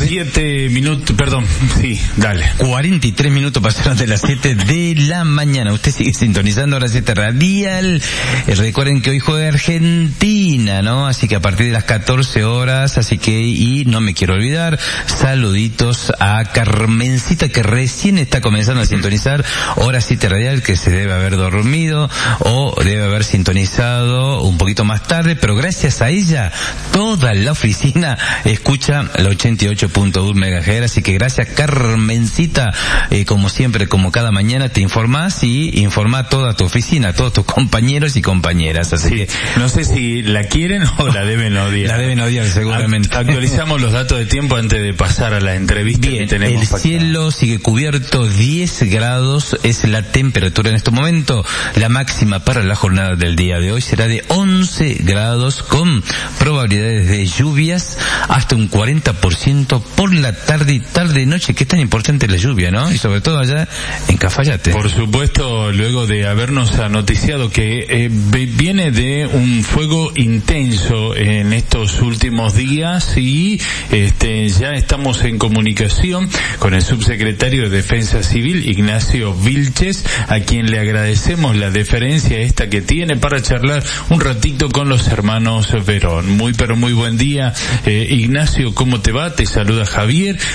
7 minutos, perdón, sí, dale. 43 minutos pasaron de las 7 de la mañana. Usted sigue sintonizando ahora 7 Radial. Recuerden que hoy juega Argentina, ¿no? Así que a partir de las 14 horas, y no me quiero olvidar, saluditos a Carmencita, que recién está comenzando a sintonizar hora 7 Radial, que se debe haber dormido o debe haber sintonizado un poquito más tarde, pero gracias a ella toda la oficina escucha la 88.1 MHz, así que gracias Carmencita, como siempre, como cada mañana te informás y informa a toda tu oficina, a todos tus compañeros y compañeras, así que no sé si la quieren o la deben odiar. La deben odiar seguramente. Actualizamos los datos de tiempo antes de pasar a la entrevista. Bien, que tenemos el cielo sigue cubierto, 10 grados es la temperatura en este momento. La máxima para la jornada del día de hoy será de 11 grados con probabilidades de lluvias hasta un 40% por la tarde y noche, que es tan importante la lluvia, ¿no? Y sobre todo allá en Cafayate. Por supuesto, luego de habernos noticiado que viene de un fuego intenso en estos últimos días y ya estamos en comunicación con el subsecretario de Defensa Civil, Ignacio Vilches, a quien le agradecemos la deferencia esta que tiene para charlar un ratito con los hermanos Verón. Muy buen día, Ignacio, ¿cómo te va? Te saluda Javier